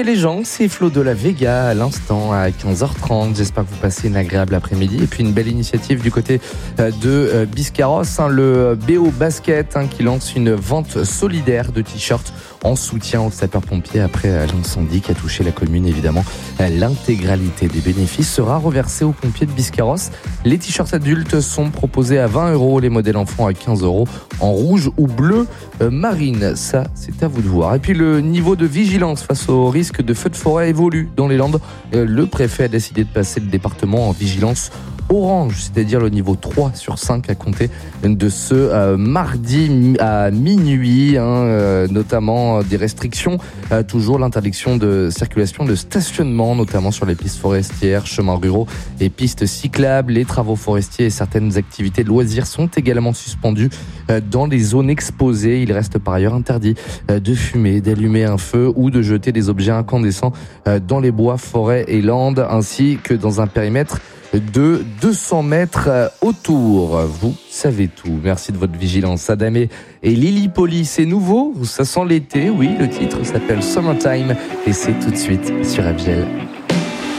calmer les gens, c'est Flo de la Vega à l'instant à 15h30. J'espère que vous passez une agréable après-midi. Et puis une belle initiative du côté de Biscarrosse, le BO Basket qui lance une vente solidaire de t-shirts en soutien aux sapeurs-pompiers après l'incendie qui a touché la commune. Évidemment, l'intégralité des bénéfices sera reversée aux pompiers de Biscarrosse. Les t-shirts adultes sont proposés à 20 €, les modèles enfants à 15 € en rouge ou bleu marine. Ça, c'est à vous de voir. Et puis le niveau de vigilance face au risque de feux de forêt évolue dans les Landes. Le préfet a décidé de passer le département en vigilance orange, c'est-à-dire le niveau 3 sur 5 à compter de ce mardi à minuit, notamment des restrictions, toujours l'interdiction de circulation, de stationnement, notamment sur les pistes forestières, chemins ruraux et pistes cyclables. Les travaux forestiers et certaines activités de loisirs sont également suspendus dans les zones exposées. Il reste par ailleurs interdit de fumer, d'allumer un feu ou de jeter des objets incandescents dans les bois, forêts et landes, ainsi que dans un périmètre de 200 mètres autour. Vous savez tout. Merci de votre vigilance. Adamé et Lily Polly, c'est nouveau, ça sent l'été. Oui, le titre s'appelle Summertime et c'est tout de suite sur FGL.